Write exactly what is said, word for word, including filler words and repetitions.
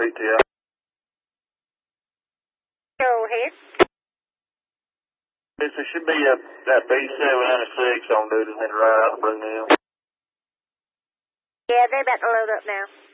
P T O. Go ahead. Yes, there should be a that B seven ninety-six on duty in right out of Brunel. Yeah, they're about to load up now.